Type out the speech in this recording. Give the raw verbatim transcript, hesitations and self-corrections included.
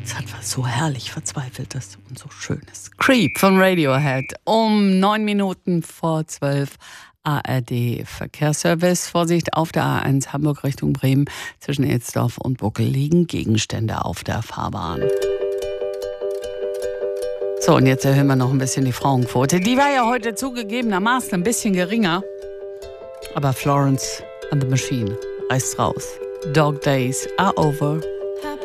Es hat was so herrlich Verzweifeltes und so Schönes. Creep von Radiohead um neun Minuten vor zwölf. A R D Verkehrsservice. Vorsicht auf der A eins Hamburg Richtung Bremen. Zwischen Elsdorf und Buckel liegen Gegenstände auf der Fahrbahn. So, und jetzt erhöhen wir noch ein bisschen die Frauenquote. Die war ja heute zugegebenermaßen ein bisschen geringer. Aber Florence and the Machine reißt raus. Dog days are over.